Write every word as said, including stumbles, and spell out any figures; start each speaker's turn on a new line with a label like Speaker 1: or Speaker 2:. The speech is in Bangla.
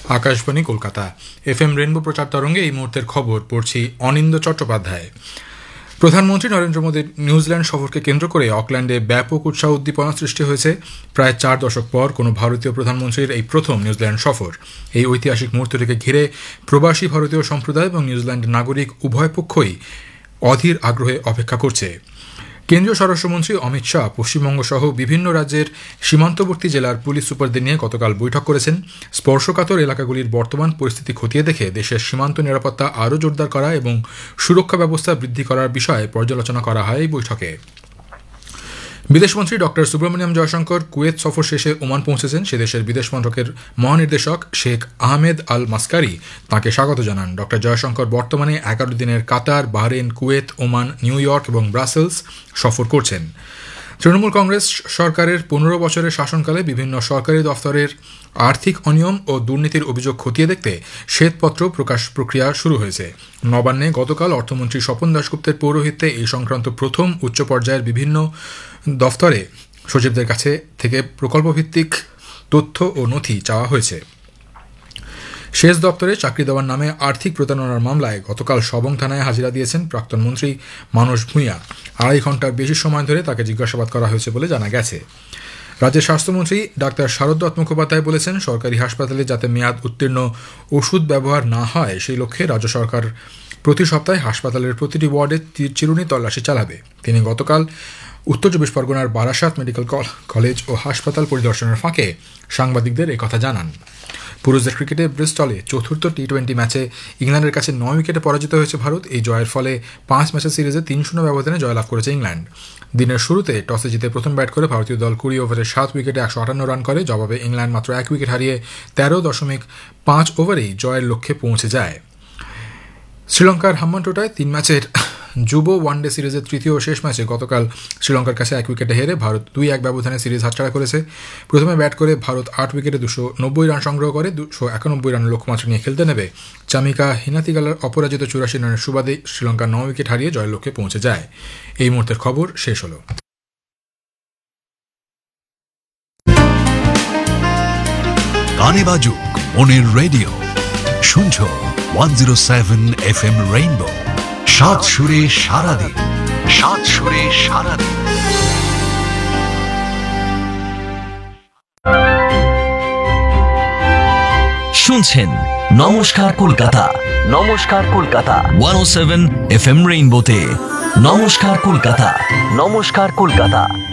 Speaker 1: Akashvani Kolkata. F M rainbow প্রচার তরঙ্গে এই মুহূর্তের খবর পড়ছি অনিন্দ চট্টোপাধ্যায়। প্রধানমন্ত্রী নরেন্দ্র মোদীর নিউজিল্যান্ড সফরকে কেন্দ্র করে অকল্যান্ডে ব্যাপক উৎসাহ উদ্দীপনা সৃষ্টি হয়েছে। প্রায় চার দশক পর কোনো ভারতীয় প্রধানমন্ত্রীর এই প্রথম নিউজিল্যান্ড সফর। এই ঐতিহাসিক মুহূর্তটিকে ঘিরে প্রবাসী ভারতীয় সম্প্রদায় এবং নিউজিল্যান্ডের নাগরিক উভয় পক্ষই অধীর আগ্রহে অপেক্ষা করছে। কেন্দ্রীয় স্বরাষ্ট্রমন্ত্রী অমিত শাহ পশ্চিমবঙ্গ সহ বিভিন্ন রাজ্যের সীমান্তবর্তী জেলার পুলিশ সুপারদের নিয়ে গতকাল বৈঠক করেছেন। স্পর্শকাতর এলাকাগুলির বর্তমান পরিস্থিতি খতিয়ে দেখে দেশের সীমান্ত নিরাপত্তা আরও জোরদার করা এবং সুরক্ষা ব্যবস্থা বৃদ্ধি করার বিষয়ে পর্যালোচনা করা হয় এই বৈঠকে। বিদেশমন্ত্রী ডক্টর সুব্রমণিয়াম জয়শঙ্কর কুয়েত সফর শেষে ওমান পৌঁছেছেন। সে দেশের বিদেশ মন্ত্রকের মহানির্দেশক শেখ আহমেদ আল মাস্কারি তাঁকে স্বাগত জানান। ডক্টর জয়শঙ্কর বর্তমানে এগারো দিনের কাতার, Bahrain, Kuwait, Oman, new York এবং ব্রাসেলস সফর করছেন। তৃণমূল কংগ্রেস সরকারের পনেরো বছরের শাসনকালে বিভিন্ন সরকারি দফতরের আর্থিক অনিয়ম ও দুর্নীতির অভিযোগ খতিয়ে দেখতে শ্বেতপত্র প্রকাশ প্রক্রিয়া শুরু হয়েছে। নবান্নে গতকাল অর্থমন্ত্রী স্বপন দাশগুপ্তের পৌরোহিত্যে এই সংক্রান্ত প্রথম উচ্চ পর্যায়ের বিভিন্ন দফতরে সচিবদের কাছে থেকে প্রকল্পভিত্তিক তথ্য ও নথি চাওয়া হয়েছে। শেষ দপ্তরে চাকরি দেওয়ার নামে আর্থিক প্রতারণার মামলায় গতকাল সবং থানায় হাজিরা দিয়েছেন প্রাক্তন মন্ত্রী মানস ভূঁইয়া। আড়াই ঘন্টার বেশি সময় ধরে তাকে জিজ্ঞাসাবাদ করা হয়েছে বলে জানা গেছে। রাজ্যের স্বাস্থ্যমন্ত্রী ডাক্তার শারদ দত্ত মুখোপাধ্যায় বলেছেন, সরকারি হাসপাতালে যাতে মেয়াদ উত্তীর্ণ ওষুধ ব্যবহার না হয় সেই লক্ষ্যে রাজ্য সরকার প্রতি সপ্তাহে হাসপাতালের প্রতিটি ওয়ার্ডে চিরুনি তল্লাশি চালাবে। তিনি গতকাল উত্তর চব্বিশ পরগনার বারাসাত মেডিকেল কলেজ ও হাসপাতাল পরিদর্শনের ফাঁকে সাংবাদিকদের একথা জানান। পুরুষদের ক্রিকেটে ব্রিস্টলে চতুর্থ টি টোয়েন্টি ম্যাচে ইংল্যান্ডের কাছে নয় উইকেটে পরাজিত হয়েছে ভারত। এই জয়ের ফলে পাঁচ ম্যাচের সিরিজে তিন শূন্য ব্যবধানে জয়লাভ করেছে ইংল্যান্ড। দিনের শুরুতে টসে জিতে প্রথম ব্যাট করে ভারতীয় দল কুড়ি ওভারে সাত উইকেটে একশো আটান্ন রান করে। জবাবে ইংল্যান্ড মাত্র এক উইকেট হারিয়ে তেরো দশমিক পাঁচ ওভারেই জয়ের লক্ষ্যে পৌঁছে যায়। শ্রীলঙ্কার হাম্বানটোটায় তিন ম্যাচের যুব ওয়ানডে সিরিজের তৃতীয় ও শেষ ম্যাচে গতকাল শ্রীলঙ্কার কাছে এক উইকেটে হেরে ভারত দুই এক ব্যবধানে সিরিজ হাতছাড়া করেছে। প্রথমে ব্যাট করে ভারত আট উইকেটে দুশো নব্বই রান সংগ্রহ করে দুশো একানব্বই রানের লক্ষ্যমাত্রা নিয়ে খেলতে নেবে চামিকা হিনাতিগালার অপরাজিত চুরাশি রানের সুবাদে শ্রীলঙ্কা নয় উইকেট হারিয়ে জয়ের লক্ষ্যে পৌঁছে যায়। এই মুহূর্তের খবর শেষ হল।
Speaker 2: গানে বাজুক মনের রেডিও, শুনছো one zero seven F M rainbow. সাত সুরে সারাদিন, সাত সুরে সারাদিন।
Speaker 3: শুনছেন নমস্কার কলকাতা, নমস্কার কলকাতা ওয়ান ও সেভেন এফ এম রেইনবোতে। নমস্কার কলকাতা, নমস্কার কলকাতা।